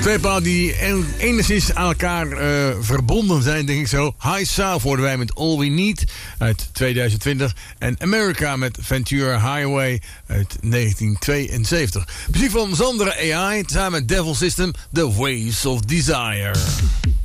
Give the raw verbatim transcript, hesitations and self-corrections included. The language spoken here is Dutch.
Twee platen die en, enigszins aan elkaar uh, verbonden zijn, denk ik zo. High South hoorden wij met All We Need uit tweeduizend twintig. En America met Ventura Highway uit negentien tweeënzeventig. Muziek van Zandra A I, samen met Devil System, The Waves of Desire.